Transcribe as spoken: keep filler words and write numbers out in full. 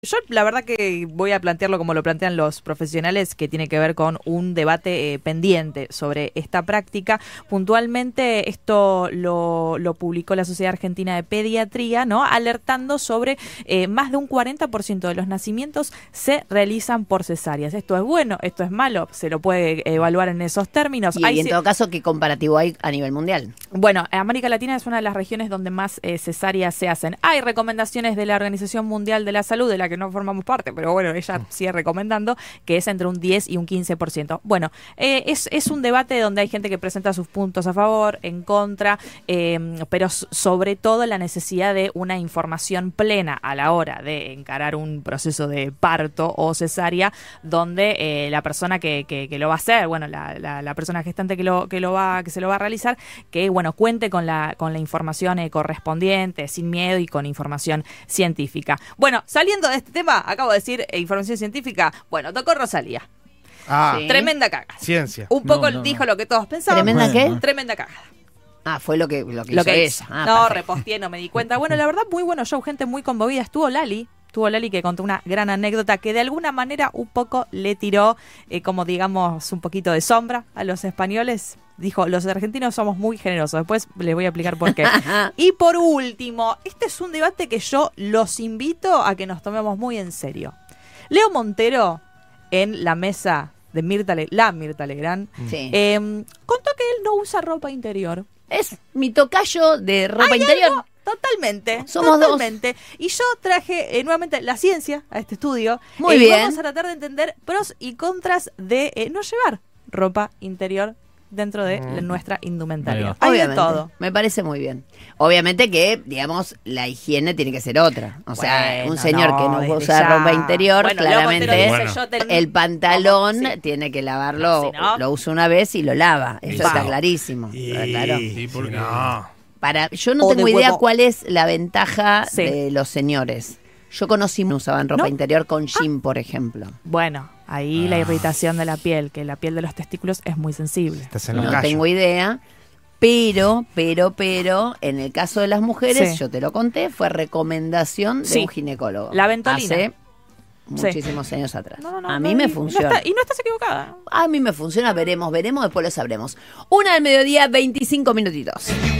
Yo la verdad que voy a plantearlo como lo plantean los profesionales, que tiene que ver con un debate eh, pendiente sobre esta práctica. Puntualmente esto lo, lo publicó la Sociedad Argentina de Pediatría, ¿no? Alertando sobre eh, más de un cuarenta por ciento de los nacimientos se realizan por cesáreas. Esto es bueno, esto es malo, se lo puede evaluar en esos términos. Y, hay, y en todo caso, ¿qué comparativo hay a nivel mundial? Bueno, América Latina es una de las regiones donde más eh, cesáreas se hacen. Hay recomendaciones de la Organización Mundial de la Salud, de la que no formamos parte, pero bueno, ella sigue recomendando que es entre un diez y un quince por ciento. Bueno, eh, es, es un debate donde hay gente que presenta sus puntos a favor, en contra, eh, pero sobre todo la necesidad de una información plena a la hora de encarar un proceso de parto o cesárea, donde eh, la persona que, que, que lo va a hacer, bueno, la, la, la persona gestante que lo, que lo va, que se lo va a realizar, que bueno, cuente con la, con la información eh, correspondiente, sin miedo y con información científica. Bueno, saliendo de este tema, acabo de decir eh, información científica. Bueno, tocó Rosalía. Ah, Sí. Tremenda caga. ciencia. Un poco No, no, dijo no. lo que todos pensaban. ¿Tremenda qué? Tremenda cagada. Ah, fue lo que, lo que Lo hizo que ella. hizo. Ah, no, perfecto. reposteé, no me di cuenta. Bueno, la verdad, muy bueno show, gente muy conmovida. Estuvo Lali. Estuvo Lali, que contó una gran anécdota que de alguna manera un poco le tiró, eh, como digamos, un poquito de sombra a los españoles. Dijo, los argentinos somos muy generosos. Después les voy a explicar por qué. Y por último, este es un debate que yo los invito a que nos tomemos muy en serio. Leo Montero, en la mesa de Mirta Le- la Mirta Legrand, Sí. eh, contó que él no usa ropa interior. Es mi tocayo de ropa Hay interior. algo- Totalmente, Somos dos. totalmente. Y yo traje eh, nuevamente la ciencia a este estudio. Muy Eh, bien. Vamos a tratar de entender pros y contras de eh, no llevar ropa interior dentro de la- nuestra indumentaria. Ahí va. Hay de Obviamente, todo. me parece muy bien. Obviamente que, digamos, la higiene tiene que ser otra. O sea, Bueno, un señor no, que no desde usa ya. ropa interior, Bueno, Leo Montero claramente dice, Bueno. yo ten- el pantalón Como- sí. tiene que lavarlo, Si no- lo usa una vez y lo lava. Eso Sí. está Sí. clarísimo. Y, Pero claro. y porque- porque no. Para, yo no O tengo de idea huevo. cuál es la ventaja Sí. de los señores. Yo conocí que usaban ropa ¿No? interior con jean, por ejemplo. Bueno, ahí la irritación de la piel, que la piel de los testículos es muy sensible. Estás en No un gallo. tengo idea. Pero, pero, pero, en el caso de las mujeres, Sí. yo te lo conté, fue recomendación de Sí. un ginecólogo. La ventolina. Hace Sí. muchísimos años atrás. No, no, no, a no, mí me y- funciona. no está- y no estás equivocada. A mí me funciona, veremos, veremos, después lo sabremos. Una del mediodía, veinticinco minutitos.